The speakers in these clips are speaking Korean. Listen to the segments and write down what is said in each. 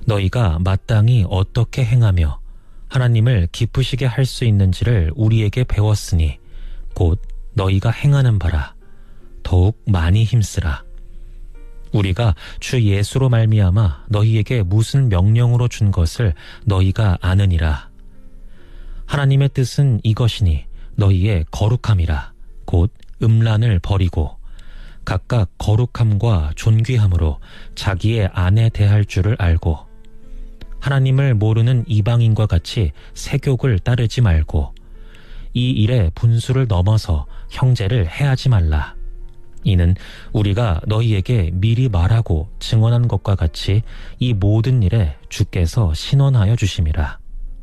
너희가 마땅히 어떻게 행하며 하나님을 기쁘시게 할 수 있는지를 우리에게 배웠으니 곧 너희가 행하는 바라. 더욱 많이 힘쓰라. 우리가 주 예수로 말미암아 너희에게 무슨 명령으로 준 것을 너희가 아느니라. 하나님의 뜻은 이것이니 너희의 거룩함이라. 곧 음란을 버리고 각각 거룩함과 존귀함으로 자기의 아내 대할 줄을 알고 하나님을 모르는 이방인과 같이 세욕을 따르지 말고 이 일에 분수를 넘어서 형제를 해하지 말라. 이는 우리가 너희에게 미리 말하고 증언한 것과 같이 이 모든 일에 주께서 신원하여 주심이라.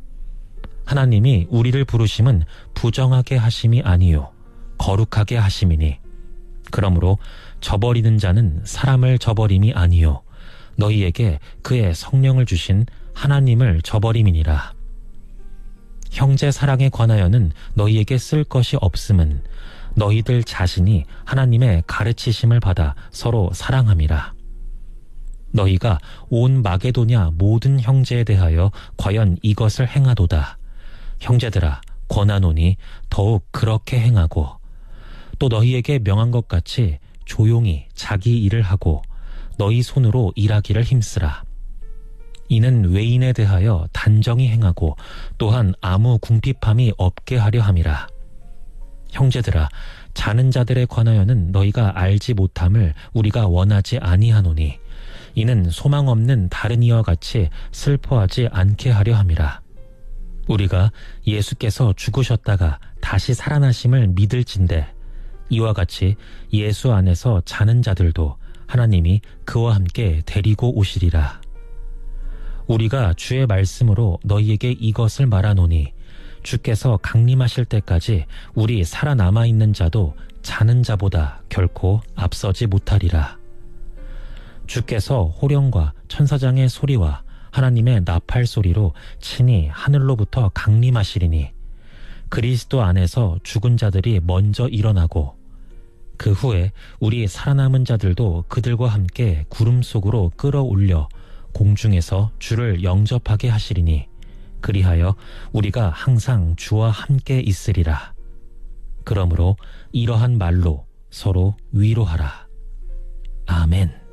하나님이 우리를 부르심은 부정하게 하심이 아니요 거룩하게 하심이니 그러므로 저버리는 자는 사람을 저버림이 아니요 너희에게 그의 성령을 주신 하나님을 저버림이니라. 형제 사랑에 관하여는 너희에게 쓸 것이 없음은 너희들 자신이 하나님의 가르치심을 받아 서로 사랑함이라. 너희가 온 마게도냐 모든 형제에 대하여 과연 이것을 행하도다. 형제들아 권하노니 더욱 그렇게 행하고 또 너희에게 명한 것 같이 조용히 자기 일을 하고 너희 손으로 일하기를 힘쓰라. 이는 외인에 대하여 단정히 행하고 또한 아무 궁핍함이 없게 하려 함이라. 형제들아 자는 자들에 관하여는 너희가 알지 못함을 우리가 원하지 아니하노니 이는 소망 없는 다른 이와 같이 슬퍼하지 않게 하려 함이라. 우리가 예수께서 죽으셨다가 다시 살아나심을 믿을진대 이와 같이 예수 안에서 자는 자들도 하나님이 그와 함께 데리고 오시리라. 우리가 주의 말씀으로 너희에게 이것을 말하노니 주께서 강림하실 때까지 우리 살아남아 있는 자도 자는 자보다 결코 앞서지 못하리라. 주께서 호령과 천사장의 소리와 하나님의 나팔 소리로 친히 하늘로부터 강림하시리니 그리스도 안에서 죽은 자들이 먼저 일어나고 그 후에 우리 살아남은 자들도 그들과 함께 구름 속으로 끌어올려 공중에서 주를 영접하게 하시리니 그리하여 우리가 항상 주와 함께 있으리라. 그러므로 이러한 말로 서로 위로하라. 아멘.